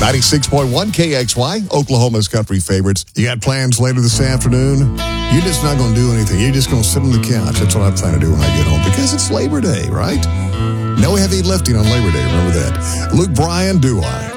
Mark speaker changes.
Speaker 1: 96.1 KXY, Oklahoma's country favorites. You got plans later this afternoon? You're just not going to do anything. You're just going to sit on the couch. That's what I plan to do when I get home because it's Labor Day, right? No heavy lifting on Labor Day. Remember that. Luke Bryan, do I?